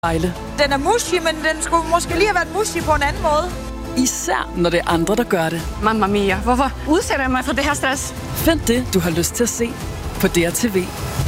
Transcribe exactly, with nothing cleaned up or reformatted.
Vejle. Den er mushy, men den skulle måske lige have været mushy på en anden måde. Især når det er andre, der gør det. Mamma mia, hvorfor udsætter jeg mig for det her stress? Find det, du har lyst til at se på D R T V.